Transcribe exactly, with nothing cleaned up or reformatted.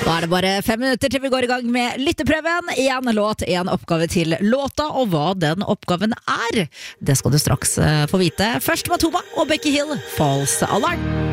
Da er det bare fem minutter til vi går i gang med lytteprøven. En låt, en oppgave til låta, og hva den oppgaven er, det skal du straks få vite. Først Matoma og Becky Hill, False Alarm.